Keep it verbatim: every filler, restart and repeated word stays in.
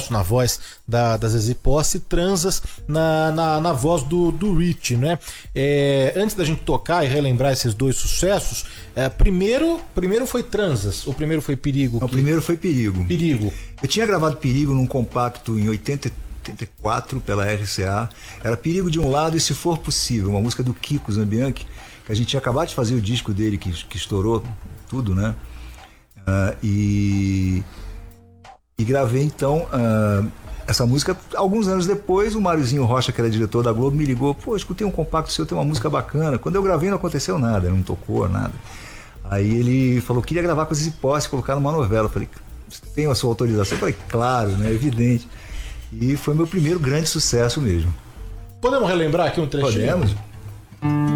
Posse, na voz da, da Zezé Posse, e Transas na, na, na voz do, do Rich, né? É, antes da gente tocar e relembrar esses dois sucessos, é, primeiro, primeiro foi Transas, ou primeiro foi Perigo? Não, que... primeiro foi Perigo. Perigo. Eu tinha gravado Perigo num compacto em oitenta, oitenta e quatro pela R C A. Era Perigo de um lado e Se For Possível, uma música do Kiko Zambianchi, que a gente tinha acabado de fazer o disco dele, que, que estourou tudo, né? Uh, e, e gravei então uh, essa música. Alguns anos depois, o Máriozinho Rocha, que era diretor da Globo, me ligou: pô, escutei um compacto seu, tem uma música bacana. Quando eu gravei não aconteceu nada, não tocou nada. Aí ele falou: queria gravar com as Zezé Posse, colocar numa novela. Eu falei: tem a sua autorização? Eu falei: claro, né, evidente. E foi meu primeiro grande sucesso mesmo. Podemos relembrar aqui um trechinho? Podemos.